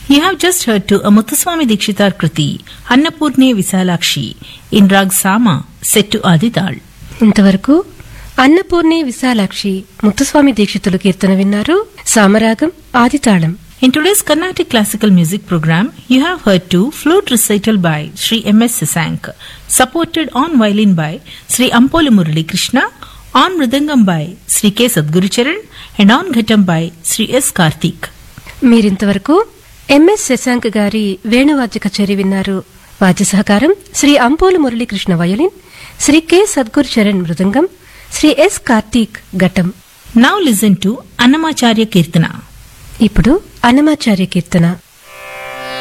You have just heard to a Muthuswami Dikshitar Kriti, Annapurne Visalakshi, in Rag Sama, set to Adital. ఇంతవరకు అన్నపూర్ణి విశాలాక్షి ముత్తుస్వామి దీక్షితులు కీర్తన విన్నారు. సామరాగం ఆదితాళం. In today's Carnatic Classical Music program, you have heard to flute recital by Sri M.S. Sasank, supported on violin by Sri Ampolu Murali Krishna, on mridangam by Sri K. Sadgurucharan, and on ghatam by Sri S. Karthik. మీరింతవరకు MS Shashank గారి వేణువాద్య కచేరీ విన్నారు. వాద్య సహకారం Shri Ampolu Muralikrishna violin, Shri K Sadhguru Charan మృదంగం, Shri yes Karthik ఘటం. Now listen to Annamacharya Kirtana. ఇప్పుడు అన్నమాచార్య కీర్తన.